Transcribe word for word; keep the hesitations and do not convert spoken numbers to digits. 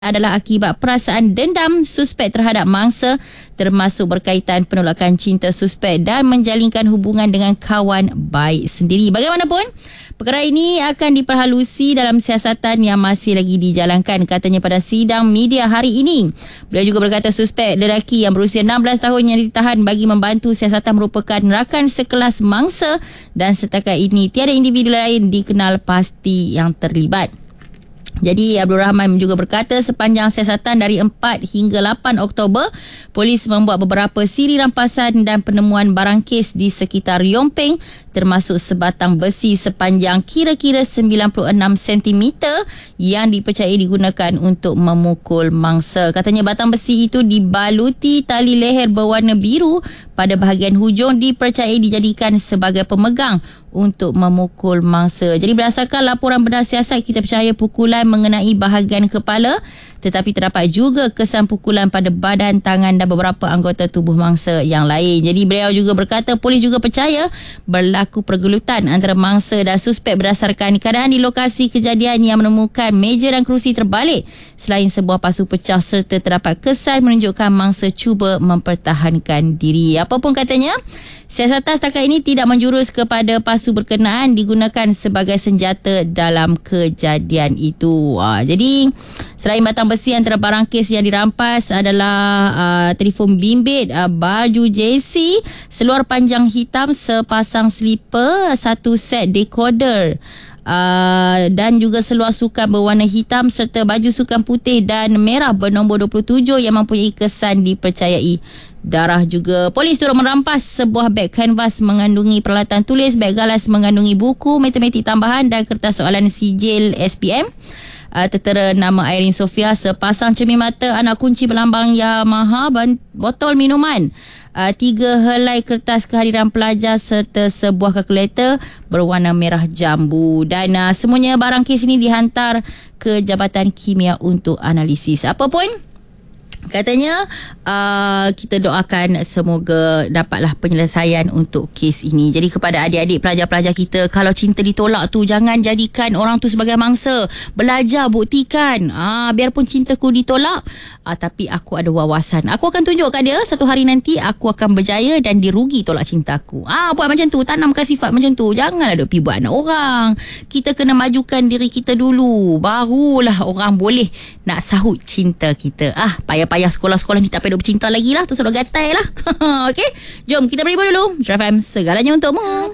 adalah akibat perasaan dendam suspek terhadap mangsa, termasuk berkaitan penolakan cinta suspek dan menjalinkan hubungan dengan kawan baik sendiri. Bagaimanapun, perkara ini akan diperhalusi dalam siasatan yang masih lagi dijalankan, katanya pada sidang media hari ini. Beliau juga berkata suspek lelaki yang berusia enam belas tahun yang ditahan bagi membantu siasatan merupakan rakan sekelas mangsa dan setakat ini tiada individu lain dikenal pasti yang terlibat. Jadi Abdul Rahman juga berkata sepanjang siasatan dari empat hingga lapan Oktober, polis membuat beberapa siri rampasan dan penemuan barang kes di sekitar Yomping, termasuk sebatang besi sepanjang kira-kira sembilan puluh enam sentimeter yang dipercayai digunakan untuk memukul mangsa. Katanya batang besi itu dibaluti tali leher berwarna biru pada bahagian hujung, dipercayai dijadikan sebagai pemegang untuk memukul mangsa. Jadi berdasarkan laporan bedah siasat, kita percaya pukulan mengenai bahagian kepala, tetapi terdapat juga kesan pukulan pada badan, tangan dan beberapa anggota tubuh mangsa yang lain. Jadi beliau juga berkata polis juga percaya berlaku pergelutan antara mangsa dan suspek berdasarkan keadaan di lokasi kejadian yang menemukan meja dan kerusi terbalik selain sebuah pasu pecah, serta terdapat kesan menunjukkan mangsa cuba mempertahankan diri. Apapun katanya, siasatan setakat ini tidak menjurus kepada pasu berkenaan digunakan sebagai senjata dalam kejadian itu. Ha, jadi selain batang besi, antara barang kes yang dirampas adalah uh, telefon bimbit, uh, baju jersey, seluar panjang hitam, sepasang slipper, satu set decoder, Uh, dan juga seluar sukan berwarna hitam serta baju sukan putih dan merah bernombor dua puluh tujuh yang mempunyai kesan dipercayai darah juga. Polis turut merampas sebuah beg kanvas mengandungi peralatan tulis, beg galas mengandungi buku matematik tambahan dan kertas soalan sijil S P M. Uh, tertera nama Irene Sofia, sepasang cermin mata, anak kunci berlambang Yamaha, botol minuman, uh, tiga helai kertas kehadiran pelajar serta sebuah kalkulator berwarna merah jambu. Dan uh, semuanya barang kes ini dihantar ke Jabatan Kimia untuk analisis. Apapun katanya, uh, kita doakan semoga dapatlah penyelesaian untuk kes ini. Jadi kepada adik-adik pelajar-pelajar kita, kalau cinta ditolak tu jangan jadikan orang tu sebagai mangsa. Belajar, buktikan. Ah, biarpun cintaku ditolak, ah, tapi aku ada wawasan. Aku akan tunjuk kat dia satu hari nanti aku akan berjaya dan dirugi tolak cintaku. Ah, buat macam tu, tanamkan sifat macam tu. Janganlah duk pergi buat anak orang. Kita kena majukan diri kita dulu, barulah orang boleh nak sahut cinta kita. Ah, payah payah sekolah-sekolah ni tak payah duk bercinta lagi lah. Tu sudah gatai lah. Okey, jom kita beri dulu. Drive F M, segalanya untukmu.